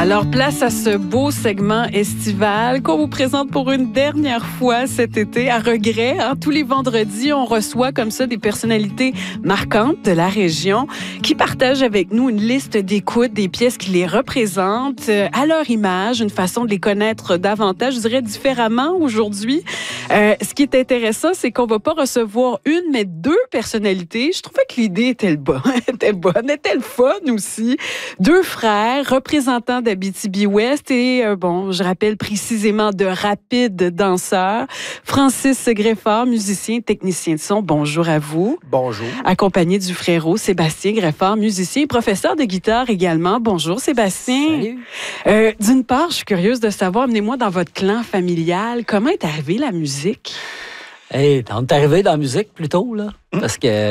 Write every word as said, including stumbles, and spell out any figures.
Alors, place à ce beau segment estival qu'on vous présente pour une dernière fois cet été, à regret. Hein? Tous les vendredis, on reçoit comme ça des personnalités marquantes de la région qui partagent avec nous une liste d'écoute des pièces qui les représentent euh, à leur image, une façon de les connaître davantage, je dirais différemment aujourd'hui. Euh, ce qui est intéressant, c'est qu'on va pas recevoir une, mais deux personnalités. Je trouvais que l'idée était, le bon, était bonne, était le fun aussi. Deux frères, représentants d'Abitibi-Ouest et, euh, bon, je rappelle précisément de rapides danseurs. Francis Greffard, musicien, technicien de son, bonjour à vous. Bonjour. Accompagné du frérot Sébastien Greffard, musicien et professeur de guitare également. Bonjour Sébastien. Salut. Euh, d'une part, je suis curieuse de savoir, amenez-moi dans votre clan familial, comment est arrivée la musique? Hey, t'es arrivé dans la musique plutôt, là? Parce que